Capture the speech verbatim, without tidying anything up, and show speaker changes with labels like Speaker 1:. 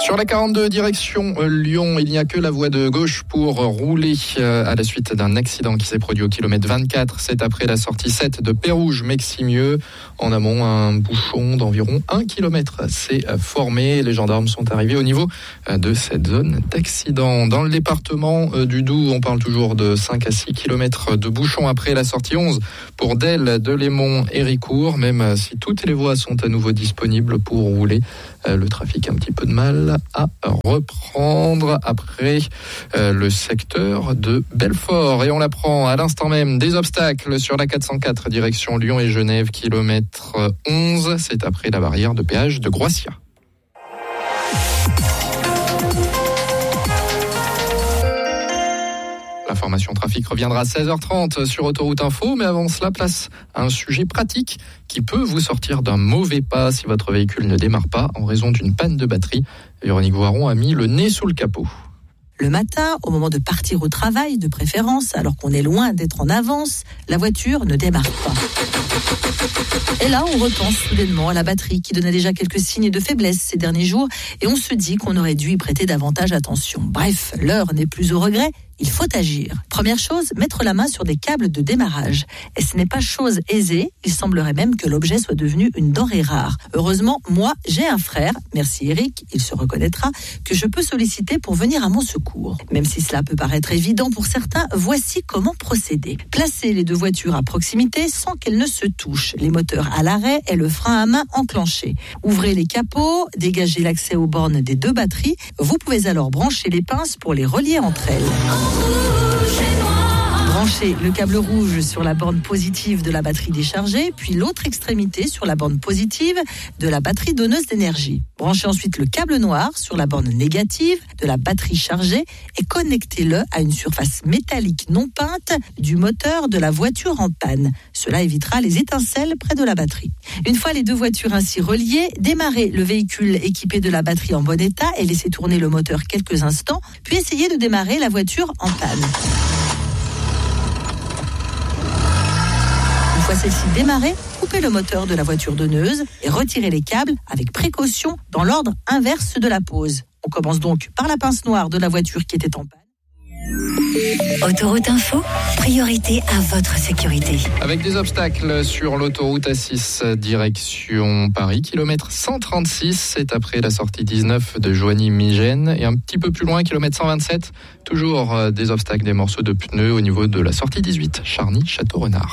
Speaker 1: Sur la quarante-deux, direction Lyon, il n'y a que la voie de gauche pour rouler à la suite d'un accident qui s'est produit au kilomètre vingt-quatre. C'est après la sortie sept de Pérouge-Meximieux. En amont, un bouchon d'environ un kilomètre s'est formé. Les gendarmes sont arrivés au niveau de cette zone d'accident. Dans le département du Doubs, on parle toujours de cinq à six kilomètres de bouchon après la sortie onze pour Delle, Delémont et Ricourt. Même si toutes les voies sont à nouveau disponibles pour rouler, le trafic a un petit peu de mal à reprendre après euh, le secteur de Belfort. Et on l'apprend à l'instant même, des obstacles sur la quatre cent quatre direction Lyon et Genève, kilomètre onze. C'est après la barrière de péage de Groissia. L'information trafic reviendra à seize heures trente sur Autoroute Info, mais avant cela, place à un sujet pratique qui peut vous sortir d'un mauvais pas si votre véhicule ne démarre pas en raison d'une panne de batterie. Véronique Voiron a mis le nez sous le capot.
Speaker 2: Le matin, au moment de partir au travail, de préférence, alors qu'on est loin d'être en avance, la voiture ne démarre pas. Et là, on repense soudainement à la batterie qui donnait déjà quelques signes de faiblesse ces derniers jours et on se dit qu'on aurait dû y prêter davantage attention. Bref, l'heure n'est plus au regret, il faut agir. Première chose, mettre la main sur des câbles de démarrage. Et ce n'est pas chose aisée, il semblerait même que l'objet soit devenu une denrée rare. Heureusement, moi, j'ai un frère, merci Eric, il se reconnaîtra, que je peux solliciter pour venir à mon secours. Même si cela peut paraître évident pour certains, voici comment procéder. Placez les deux voitures à proximité sans qu'elles ne se touchent. Les moteurs à l'arrêt et le frein à main enclenché. Ouvrez les capots, dégagez l'accès aux bornes des deux batteries. Vous pouvez alors brancher les pinces pour les relier entre elles. Branchez le câble rouge sur la borne positive de la batterie déchargée, puis l'autre extrémité sur la borne positive de la batterie donneuse d'énergie. Branchez ensuite le câble noir sur la borne négative de la batterie chargée et connectez-le à une surface métallique non peinte du moteur de la voiture en panne. Cela évitera les étincelles près de la batterie. Une fois les deux voitures ainsi reliées, démarrez le véhicule équipé de la batterie en bon état et laissez tourner le moteur quelques instants, puis essayez de démarrer la voiture en panne. Une fois celle-ci démarrée, coupez le moteur de la voiture donneuse et retirez les câbles avec précaution dans l'ordre inverse de la pose. On commence donc par la pince noire de la voiture qui était en panne.
Speaker 3: Autoroute Info, priorité à votre sécurité.
Speaker 1: Avec des obstacles sur l'autoroute A six direction Paris, kilomètre cent trente-six, c'est après la sortie dix-neuf de Joigny-Migène et un petit peu plus loin, kilomètre cent vingt-sept, toujours des obstacles, des morceaux de pneus au niveau de la sortie dix-huit, Charny-Château-Renard.